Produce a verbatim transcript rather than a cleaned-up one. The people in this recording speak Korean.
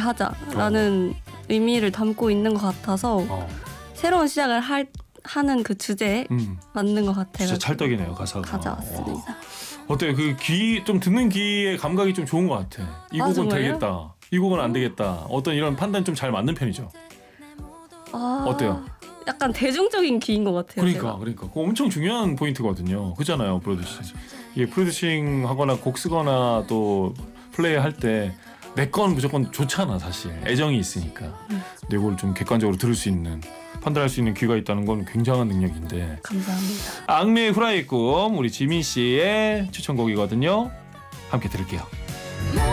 하자라는 어. 의미를 담고 있는 것 같아서 어. 새로운 시작을 할, 하는 그 주제에 음. 맞는 것 같아요. 진짜 찰떡이네요, 가사가. 가져왔습니다. 와. 어때요? 그 귀 좀 듣는 귀의 감각이 좀 좋은 것 같아. 이 아, 곡은 정말요? 되겠다. 이 곡은 안 되겠다. 어떤 이런 판단 좀 잘 맞는 편이죠. 아, 어때요? 약간 대중적인 귀인 것 같아요. 그러니까 제가. 그러니까 그거 엄청 중요한 포인트거든요. 그잖아요, 프로듀싱. 이게 프로듀싱하거나 곡 쓰거나 또 플레이할 때 내 건 무조건 좋잖아, 사실. 애정이 있으니까. 음. 내 곡을 좀 객관적으로 들을 수 있는, 판단할 수 있는 귀가 있다는 건 굉장한 능력인데. 감사합니다. 악미의 후라이 꿈, 우리 지민 씨의 추천곡이거든요. 함께 들을게요.